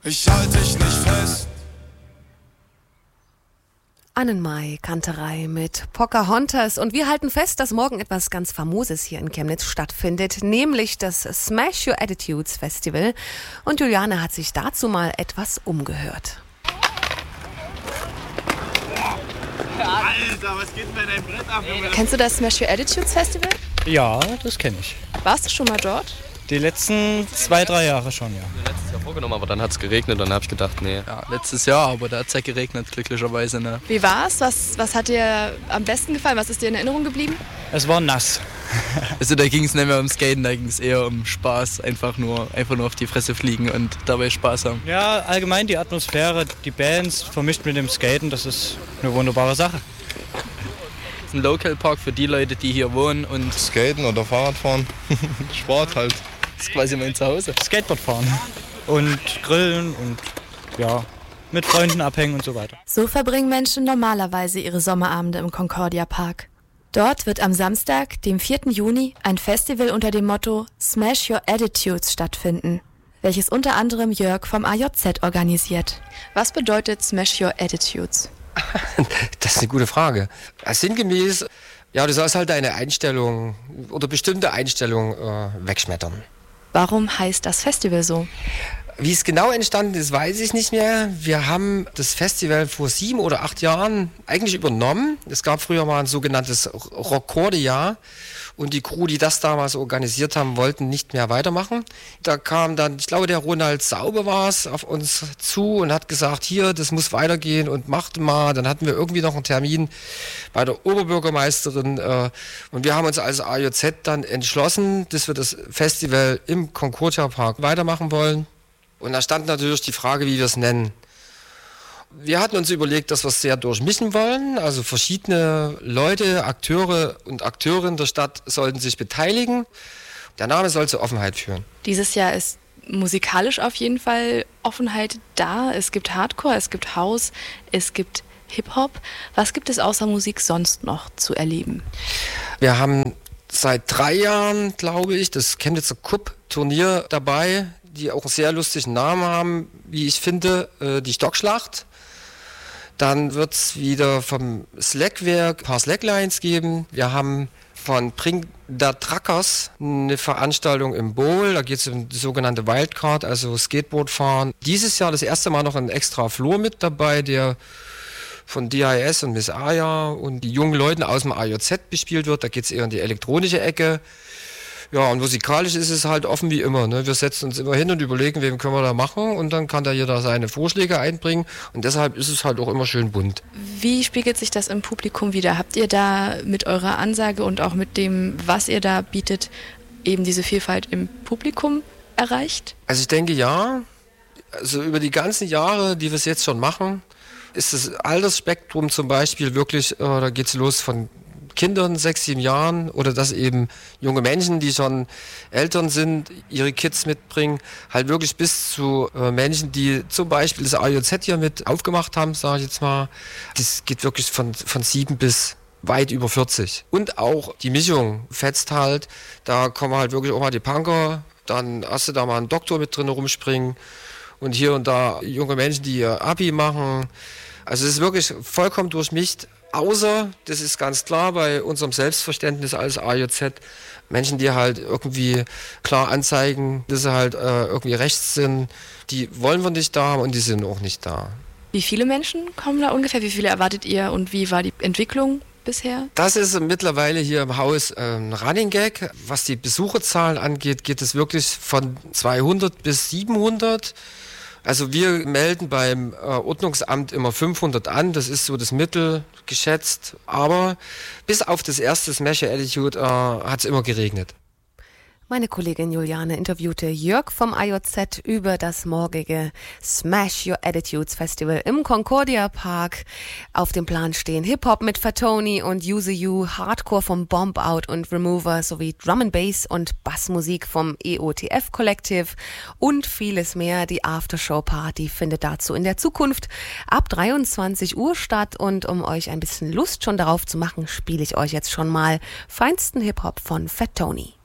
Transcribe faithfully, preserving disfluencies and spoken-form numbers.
Ich halte dich nicht fest. Annenmai Kanterei mit Pocahontas und wir halten fest, dass morgen etwas ganz Famoses hier in Chemnitz stattfindet, nämlich das Smash Your Attitudes Festival und Juliane hat sich dazu mal etwas umgehört. Alter, was geht denn bei deinem Brett ab? Kennst du das Smash Your Attitudes Festival? Ja, das kenne ich. Warst du schon mal dort? Die letzten zwei, drei Jahre schon, ja. Letztes Jahr vorgenommen, aber dann hat es geregnet und dann habe ich gedacht, nee. Ja, letztes Jahr, aber da hat es ja geregnet, glücklicherweise. Ne? Wie war's? Was, was hat dir am besten gefallen? Was ist dir in Erinnerung geblieben? Es war nass. Also da ging es nicht mehr um Skaten, da ging es eher um Spaß. Einfach nur, einfach nur auf die Fresse fliegen und dabei Spaß haben. Ja, allgemein die Atmosphäre, die Bands vermischt mit dem Skaten, das ist eine wunderbare Sache. Es ist ein Local Park für die Leute, die hier wohnen und Skaten oder Fahrradfahren. Sport halt. Das ist quasi mein Zuhause. Skateboard fahren und grillen und ja, mit Freunden abhängen und so weiter. So verbringen Menschen normalerweise ihre Sommerabende im Concordia Park. Dort wird am Samstag, dem vierten Juni, ein Festival unter dem Motto Smash Your Attitudes stattfinden, welches unter anderem Jörg vom A J Z organisiert. Was bedeutet Smash Your Attitudes? Das ist eine gute Frage. Sinngemäß, ja, du sollst halt deine Einstellung oder bestimmte Einstellung äh, wegschmettern. Warum heißt das Festival so? Wie es genau entstanden ist, weiß ich nicht mehr. Wir haben das Festival vor sieben oder acht Jahren eigentlich übernommen. Es gab früher mal ein sogenanntes Rockordia und die Crew, die das damals organisiert haben, wollten nicht mehr weitermachen. Da kam dann, ich glaube, der Ronald Saube war es, auf uns zu und hat gesagt, hier, das muss weitergehen und macht mal. Dann hatten wir irgendwie noch einen Termin bei der Oberbürgermeisterin äh, und wir haben uns als A J Z dann entschlossen, dass wir das Festival im Concordia Park weitermachen wollen. Und da stand natürlich die Frage, wie wir es nennen. Wir hatten uns überlegt, dass wir es sehr durchmischen wollen. Also verschiedene Leute, Akteure und Akteurinnen der Stadt sollten sich beteiligen. Der Name soll zur Offenheit führen. Dieses Jahr ist musikalisch auf jeden Fall Offenheit da. Es gibt Hardcore, es gibt House, es gibt Hip-Hop. Was gibt es außer Musik sonst noch zu erleben? Wir haben seit drei Jahren, glaube ich, das Chemnitzer Cup-Turnier dabei, die auch einen sehr lustigen Namen haben, wie ich finde, äh, die Stockschlacht. Dann wird es wieder vom Slackwerk ein paar Slacklines geben. Wir haben von Bring da Truckers eine Veranstaltung im Bowl. Da geht es um die sogenannte Wildcard, also Skateboardfahren. Dieses Jahr das erste Mal noch ein extra Floor mit dabei, der von D I S und Miss Aya und die jungen Leuten aus dem A J Z bespielt wird. Da geht es eher in die elektronische Ecke. Ja, und musikalisch ist es halt offen wie immer. Ne? Wir setzen uns immer hin und überlegen, wem können wir da machen und dann kann da jeder seine Vorschläge einbringen und deshalb ist es halt auch immer schön bunt. Wie spiegelt sich das im Publikum wider? Habt ihr da mit eurer Ansage und auch mit dem, was ihr da bietet, eben diese Vielfalt im Publikum erreicht? Also ich denke ja, also über die ganzen Jahre, die wir es jetzt schon machen, ist das Altersspektrum zum Beispiel wirklich, äh, da geht es los von Kindern, sechs, sieben Jahren oder dass eben junge Menschen, die schon Eltern sind, ihre Kids mitbringen, halt wirklich bis zu äh, Menschen, die zum Beispiel das A J Z hier mit aufgemacht haben, sage ich jetzt mal. Das geht wirklich von, von sieben bis weit über vierzig. Und auch die Mischung fetzt halt, da kommen halt wirklich auch mal die Punker, dann hast du da mal einen Doktor mit drin rumspringen und hier und da junge Menschen, die ihr Abi machen. Also es ist wirklich vollkommen durchmischt. Außer, das ist ganz klar bei unserem Selbstverständnis als A J Z, Menschen, die halt irgendwie klar anzeigen, dass sie halt äh, irgendwie rechts sind, die wollen wir nicht da haben und die sind auch nicht da. Wie viele Menschen kommen da ungefähr? Wie viele erwartet ihr und wie war die Entwicklung bisher? Das ist mittlerweile hier im Haus ein ähm, Running Gag. Was die Besucherzahlen angeht, geht es wirklich von zweihundert bis siebenhundert. Also wir melden beim äh, Ordnungsamt immer fünfhundert an, das ist so das Mittel geschätzt, aber bis auf das erste Smash Your Attitude äh, hat es immer geregnet. Meine Kollegin Juliane interviewte Jörg vom A J Z über das morgige Smash Your Attitudes Festival im Concordia Park. Auf dem Plan stehen Hip-Hop mit Fatoni und Use You, Hardcore vom Bomb Out und Remover sowie Drum and Bass und Bassmusik vom E O T F Collective und vieles mehr. Die Aftershow-Party findet dazu in der Zukunft ab dreiundzwanzig Uhr statt und um euch ein bisschen Lust schon darauf zu machen, spiele ich euch jetzt schon mal feinsten Hip-Hop von Fatoni.